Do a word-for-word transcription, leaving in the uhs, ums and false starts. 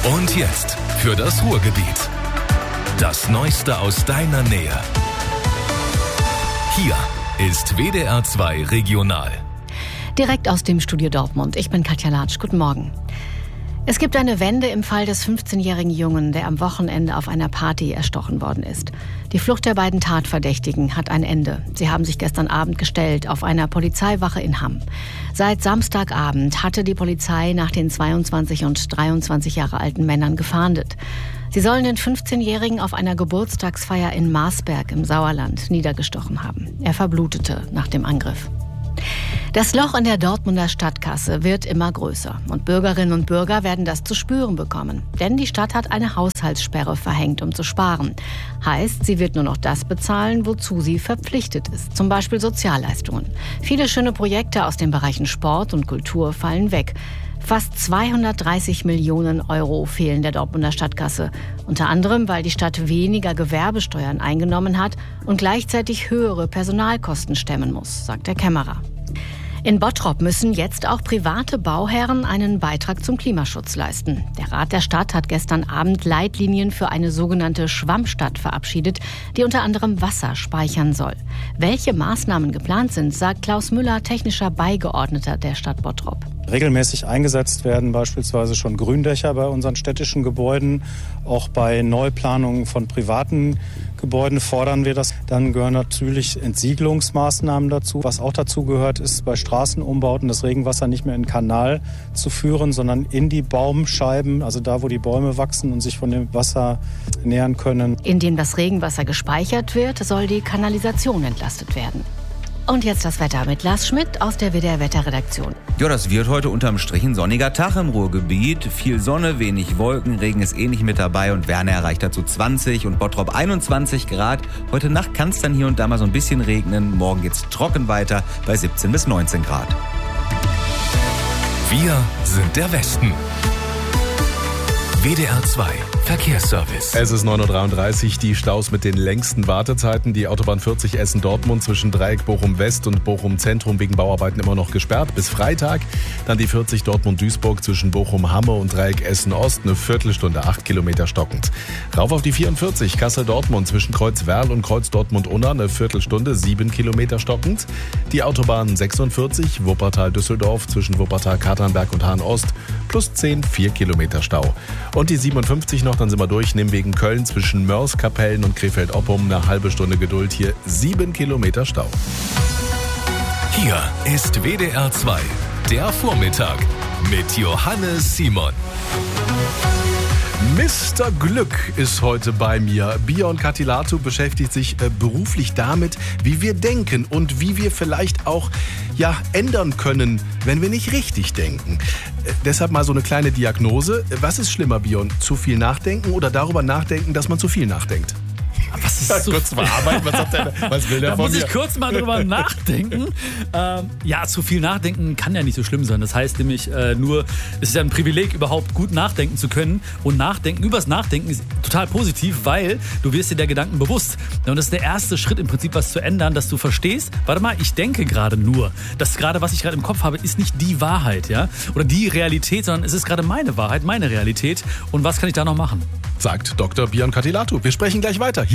Und jetzt für das Ruhrgebiet. Das Neueste aus deiner Nähe. Hier ist W D R zwei Regional. Direkt aus dem Studio Dortmund. Ich bin Katja Latsch. Guten Morgen. Es gibt eine Wende im Fall des fünfzehnjährigen Jungen, der am Wochenende auf einer Party erstochen worden ist. Die Flucht der beiden Tatverdächtigen hat ein Ende. Sie haben sich gestern Abend gestellt auf einer Polizeiwache in Hamm. Seit Samstagabend hatte die Polizei nach den zweiundzwanzig und dreiundzwanzig Jahre alten Männern gefahndet. Sie sollen den fünfzehnjährigen auf einer Geburtstagsfeier in Marsberg im Sauerland niedergestochen haben. Er verblutete nach dem Angriff. Das Loch in der Dortmunder Stadtkasse wird immer größer und Bürgerinnen und Bürger werden das zu spüren bekommen. Denn die Stadt hat eine Haushaltssperre verhängt, um zu sparen. Heißt, sie wird nur noch das bezahlen, wozu sie verpflichtet ist, zum Beispiel Sozialleistungen. Viele schöne Projekte aus den Bereichen Sport und Kultur fallen weg. Fast zweihundertdreißig Millionen Euro fehlen der Dortmunder Stadtkasse. Unter anderem, weil die Stadt weniger Gewerbesteuern eingenommen hat und gleichzeitig höhere Personalkosten stemmen muss, sagt der Kämmerer. In Bottrop müssen jetzt auch private Bauherren einen Beitrag zum Klimaschutz leisten. Der Rat der Stadt hat gestern Abend Leitlinien für eine sogenannte Schwammstadt verabschiedet, die unter anderem Wasser speichern soll. Welche Maßnahmen geplant sind, sagt Klaus Müller, technischer Beigeordneter der Stadt Bottrop. Regelmäßig eingesetzt werden beispielsweise schon Gründächer bei unseren städtischen Gebäuden. Auch bei Neuplanungen von privaten Gebäuden fordern wir das. Dann gehören natürlich Entsiegelungsmaßnahmen dazu. Was auch dazu gehört, ist bei Straßenumbauten das Regenwasser nicht mehr in den Kanal zu führen, sondern in die Baumscheiben, also da, wo die Bäume wachsen und sich von dem Wasser ernähren können. In dem das Regenwasser gespeichert wird, soll die Kanalisation entlastet werden. Und jetzt das Wetter mit Lars Schmidt aus der W D R-Wetterredaktion. Ja, das wird heute unterm Strich ein sonniger Tag im Ruhrgebiet. Viel Sonne, wenig Wolken, Regen ist eh nicht mit dabei und Werne erreicht dazu zwanzig und Bottrop einundzwanzig Grad. Heute Nacht kann es dann hier und da mal so ein bisschen regnen. Morgen geht's trocken weiter bei siebzehn bis neunzehn Grad. Wir sind der Westen. W D R zwei Verkehrsservice. Es ist neun Uhr dreiunddreißig, die Staus mit den längsten Wartezeiten. Die Autobahn vierzig Essen-Dortmund zwischen Dreieck Bochum-West und Bochum-Zentrum wegen Bauarbeiten immer noch gesperrt bis Freitag. Dann die vierzig Dortmund-Duisburg zwischen Bochum-Hamme und Dreieck Essen-Ost, eine Viertelstunde, acht Kilometer stockend. Rauf auf die vierundvierzig Kassel-Dortmund zwischen Kreuz-Werl und Kreuz-Dortmund-Unna, eine Viertelstunde, sieben Kilometer stockend. Die Autobahn sechsundvierzig Wuppertal-Düsseldorf zwischen Wuppertal-Katernberg und Hahn-Ost plus zehn, vier Kilometer Stau. Und die siebenundfünfzig noch, dann sind wir durch, nehmen wegen Köln zwischen Mörs, Kapellen und Krefeld-Oppum eine halbe Stunde Geduld, hier sieben Kilometer Stau. Hier ist W D R zwei, der Vormittag mit Johannes Simon. Mister Glück ist heute bei mir. Bion Katilatu beschäftigt sich äh, beruflich damit, wie wir denken und wie wir vielleicht auch ja, ändern können, wenn wir nicht richtig denken. Äh, deshalb mal so eine kleine Diagnose. Was ist schlimmer, Bion? Zu viel nachdenken oder darüber nachdenken, dass man zu viel nachdenkt? Was ist so kurz verarbeiten, was, hat der, was will der da von muss mir? ich kurz mal drüber nachdenken. Ähm, ja, zu viel nachdenken kann ja nicht so schlimm sein. Das heißt nämlich äh, nur, es ist ja ein Privileg, überhaupt gut nachdenken zu können. Und nachdenken, übers Nachdenken ist total positiv, weil du wirst dir der Gedanken bewusst. Und das ist der erste Schritt im Prinzip, was zu ändern, dass du verstehst, warte mal, ich denke gerade nur. Das gerade, was ich gerade im Kopf habe, ist nicht die Wahrheit, ja? Oder die Realität, sondern es ist gerade meine Wahrheit, meine Realität. Und was kann ich da noch machen? Sagt Doktor Bion Katilatu. Wir sprechen gleich weiter. Hier